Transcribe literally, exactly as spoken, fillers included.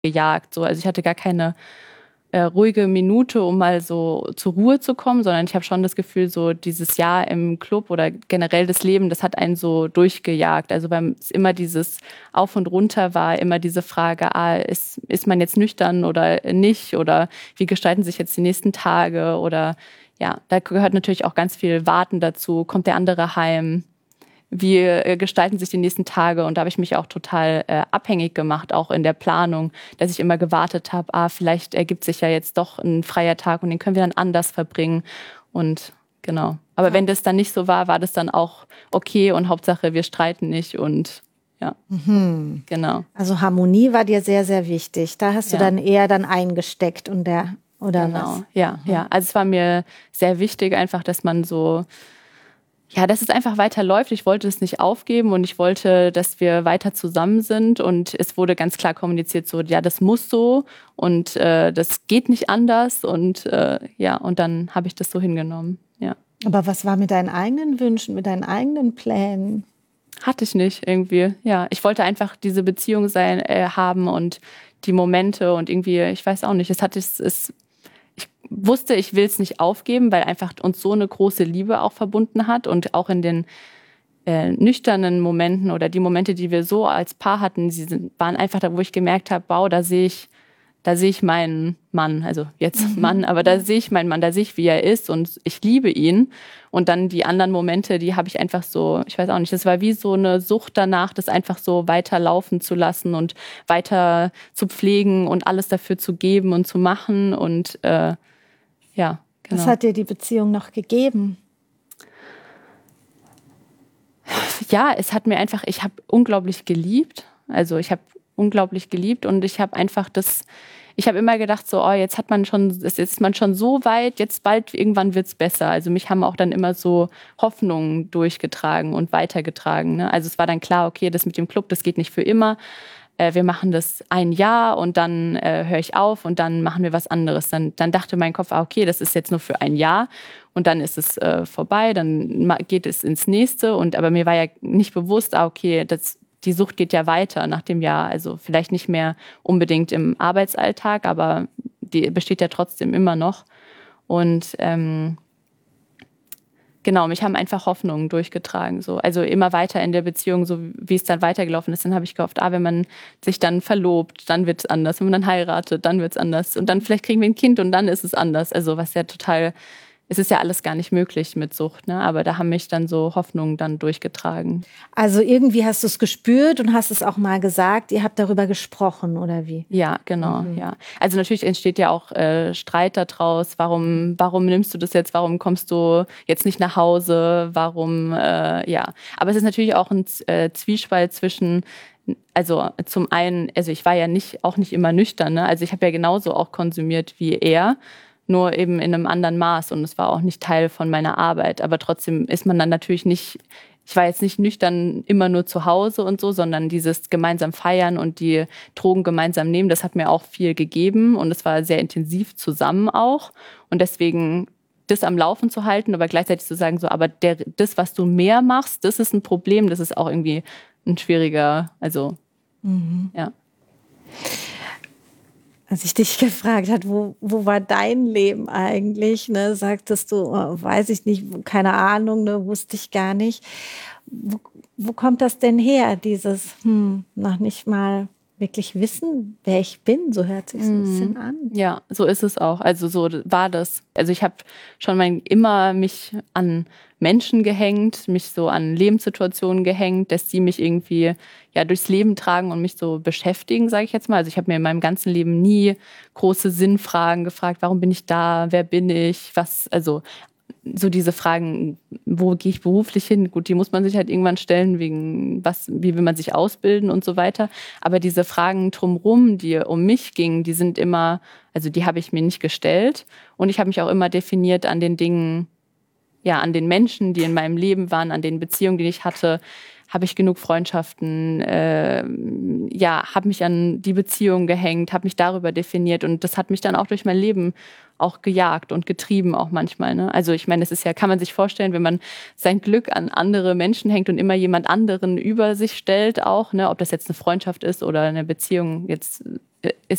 gejagt. So. Also ich hatte gar keine äh, ruhige Minute, um mal so zur Ruhe zu kommen, sondern ich habe schon das Gefühl, so dieses Jahr im Club oder generell das Leben, das hat einen so durchgejagt. Also weil es immer dieses Auf und Runter war, immer diese Frage, ah, ist, ist man jetzt nüchtern oder nicht? Oder wie gestalten sich jetzt die nächsten Tage? Oder ja, da gehört natürlich auch ganz viel Warten dazu. Kommt der andere heim? Wie äh, gestalten sich die nächsten Tage? Und da habe ich mich auch total äh, abhängig gemacht, auch in der Planung, dass ich immer gewartet habe, ah, vielleicht ergibt sich ja jetzt doch ein freier Tag und den können wir dann anders verbringen. Und genau. Aber ja. Wenn das dann nicht so war, war das dann auch okay und Hauptsache, wir streiten nicht und ja, mhm. genau. Also Harmonie war dir sehr, sehr wichtig. Da hast du ja. dann eher dann eingesteckt und der, oder genau. was? Ja, mhm. ja. Also es war mir sehr wichtig einfach, dass man so Ja, dass es einfach weiterläuft. Ich wollte es nicht aufgeben und ich wollte, dass wir weiter zusammen sind. Und es wurde ganz klar kommuniziert, so, ja, das muss so und äh, das geht nicht anders. Und äh, ja, und dann habe ich das so hingenommen, ja. Aber was war mit deinen eigenen Wünschen, mit deinen eigenen Plänen? Hatte ich nicht irgendwie, ja. Ich wollte einfach diese Beziehung sein, äh, haben und die Momente und irgendwie, ich weiß auch nicht, es hat es, es ich wusste, ich will es nicht aufgeben, weil einfach uns so eine große Liebe auch verbunden hat und auch in den äh, nüchternen Momenten oder die Momente, die wir so als Paar hatten, sie sind, waren einfach da, wo ich gemerkt habe, wow, da sehe ich, da sehe ich meinen Mann, also jetzt Mhm. Mann, aber da sehe ich meinen Mann, da sehe ich, wie er ist und ich liebe ihn. Und dann die anderen Momente, die habe ich einfach so, ich weiß auch nicht, das war wie so eine Sucht danach, das einfach so weiterlaufen zu lassen und weiter zu pflegen und alles dafür zu geben und zu machen und äh, ja, genau. Was hat dir die Beziehung noch gegeben? Ja, es hat mir einfach, ich habe unglaublich geliebt. Also ich habe unglaublich geliebt und ich habe einfach das, ich habe immer gedacht so, oh, jetzt hat man schon, jetzt ist man schon so weit, jetzt bald irgendwann wird's besser. Also mich haben auch dann immer so Hoffnungen durchgetragen und weitergetragen. Ne? Also es war dann klar, okay, das mit dem Club, das geht nicht für immer. Äh, wir machen das ein Jahr und dann äh, höre ich auf und dann machen wir was anderes. Dann, dann dachte mein Kopf, ah, okay, das ist jetzt nur für ein Jahr und dann ist es äh, vorbei, dann geht es ins nächste. Und aber mir war ja nicht bewusst, ah, okay, das die Sucht geht ja weiter nach dem Jahr. Also vielleicht nicht mehr unbedingt im Arbeitsalltag, aber die besteht ja trotzdem immer noch. Und ähm, genau, mich haben einfach Hoffnungen durchgetragen. So. Also immer weiter in der Beziehung, so wie es dann weitergelaufen ist. Dann habe ich gehofft, ah, wenn man sich dann verlobt, dann wird es anders. Wenn man dann heiratet, dann wird es anders. Und dann vielleicht kriegen wir ein Kind und dann ist es anders. Also was ja total... Es ist ja alles gar nicht möglich mit Sucht, ne? Aber da haben mich dann so Hoffnungen dann durchgetragen. Also irgendwie hast du es gespürt und hast es auch mal gesagt, ihr habt darüber gesprochen, oder wie? Ja, genau, mhm. ja. Also natürlich entsteht ja auch äh, Streit daraus. Warum, warum nimmst du das jetzt? Warum kommst du jetzt nicht nach Hause? Warum, äh, ja. Aber es ist natürlich auch ein äh, Zwiespalt zwischen, also zum einen, also ich war ja nicht, auch nicht immer nüchtern, ne? Also ich habe ja genauso auch konsumiert wie er. Nur eben in einem anderen Maß und es war auch nicht Teil von meiner Arbeit. Aber trotzdem ist man dann natürlich nicht, ich war jetzt nicht nüchtern immer nur zu Hause und so, sondern dieses gemeinsam feiern und die Drogen gemeinsam nehmen, das hat mir auch viel gegeben und es war sehr intensiv zusammen auch. Und deswegen das am Laufen zu halten, aber gleichzeitig zu sagen, so, aber der, das, was du mehr machst, das ist ein Problem, das ist auch irgendwie ein schwieriger, also, mhm. ja. Als ich dich gefragt habe, wo, wo war dein Leben eigentlich, ne, sagtest du, oh, weiß ich nicht, keine Ahnung, ne, wusste ich gar nicht. Wo, wo kommt das denn her, dieses, hm, noch nicht mal wirklich wissen, wer ich bin? So hört sich ein bisschen an. Ja, so ist es auch. Also so war das. Also ich habe schon mein, immer mich an Menschen gehängt, mich so an Lebenssituationen gehängt, dass die mich irgendwie ja durchs Leben tragen und mich so beschäftigen, sage ich jetzt mal. Also ich habe mir in meinem ganzen Leben nie große Sinnfragen gefragt, warum bin ich da, wer bin ich, was, also so diese Fragen, wo gehe ich beruflich hin? Gut, die muss man sich halt irgendwann stellen, wegen was, wie will man sich ausbilden und so weiter. Aber diese Fragen drumherum, die um mich gingen, die sind immer, also die habe ich mir nicht gestellt. Und ich habe mich auch immer definiert an den Dingen, ja, an den Menschen, die in meinem Leben waren, an den Beziehungen, die ich hatte, habe ich genug Freundschaften, äh, ja, habe mich an die Beziehung gehängt, habe mich darüber definiert und das hat mich dann auch durch mein Leben auch gejagt und getrieben auch manchmal. Ne? Also ich meine, das ist ja, kann man sich vorstellen, wenn man sein Glück an andere Menschen hängt und immer jemand anderen über sich stellt auch, ne? Ob das jetzt eine Freundschaft ist oder eine Beziehung, jetzt ist